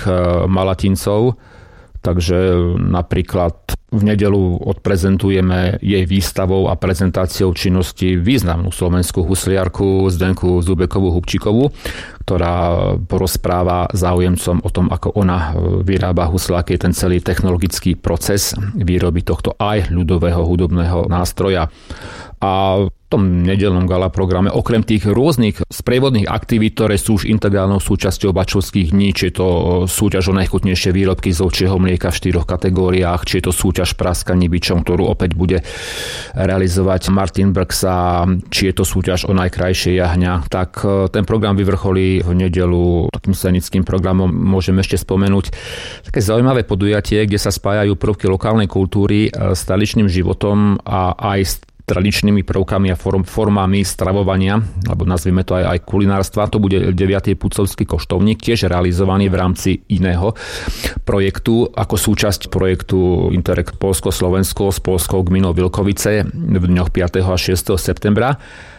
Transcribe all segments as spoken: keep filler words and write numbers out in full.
mladých malatincov. Takže napríklad v nedeľu odprezentujeme jej výstavou a prezentáciou činnosti významnú slovenskú husliarku Zdenku Zubekovú-Hubčíkovú, ktorá porozpráva záujemcom o tom, ako ona vyrába husle, aký je ten celý technologický proces výroby tohto aj ľudového hudobného nástroja. A v tom nedeľnom gala programe, okrem tých rôznych sprievodných aktivít, ktoré sú už integrálnou súčasťou Bačovských dní, či je to súťaž o najchutnejšie výrobky z ovčieho mlieka v štyroch kategóriách, či je to súťaž praskaní bičom, ktorú opäť bude realizovať Martin Brksa, či je to súťaž o najkrajšie jahňa, tak ten program vyvrcholí v nedeľu takým scenickým programom. Môžeme ešte spomenúť také zaujímavé podujatie, kde sa spájajú prvky lokálnej kultúry s tradičným životom a aj s tradičnými prvkami a form, formami stravovania, alebo nazvime to aj, aj kulinárstva. To bude deviaty Pucovský koštovník, tiež realizovaný v rámci iného projektu, ako súčasť projektu Interreg Polsko-Slovensko s Polskou gminou Vilkovice v dňoch piateho a šiesteho septembra.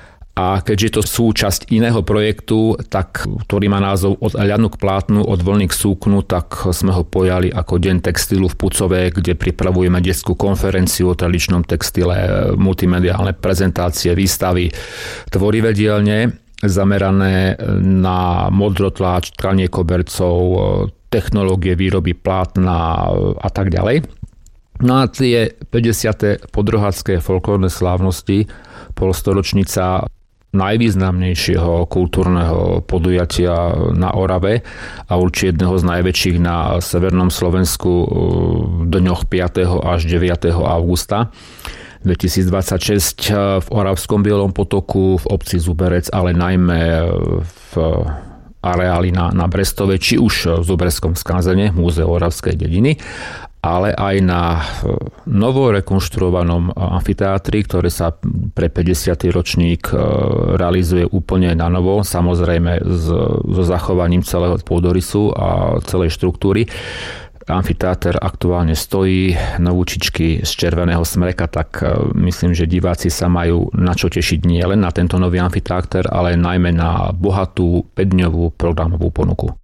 A keďže je to súčasť iného projektu, tak, ktorý má názov Od ľadu k plátnu, od vlny k súknu, tak sme ho pojali ako Deň textilu v Pucove, kde pripravujeme detskú konferenciu o tradičnom textile, multimediálne prezentácie, výstavy, tvorivé dielne zamerané na modrotláč, tkanie kobercov, technológie výroby plátna a tak ďalej. No a tie päťdesiate podrohadské folklórne slávnosti, polstoročnica najvýznamnejšieho kultúrneho podujatia na Orave a určite jedného z najväčších na severnom Slovensku v dňoch piateho až deviateho augusta dvetisícdvadsaťšesť v Oravskom Bielom potoku, v obci Zuberec, ale najmä v areáli na, na Brestove, či už v Zuberskom skázene, Múzeu Oravskej dediny, ale aj na novo rekonštruovanom amfiteátri, ktoré sa pre päťdesiaty ročník realizuje úplne na novo, samozrejme so zachovaním celého pôdorysu a celej štruktúry. Amfiteáter aktuálne stojí, novúčičky z červeného smreka, tak myslím, že diváci sa majú na čo tešiť nie len na tento nový amfiteáter, ale najmä na bohatú päťdňovú programovú ponuku.